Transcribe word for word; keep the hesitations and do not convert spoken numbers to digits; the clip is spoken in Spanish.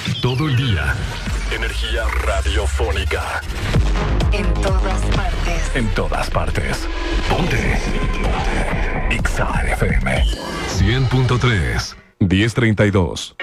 Todo el día. Energía radiofónica. En todas partes. En todas partes. Ponte. Ponte. Exa F M. cien punto tres. diez treinta y dos.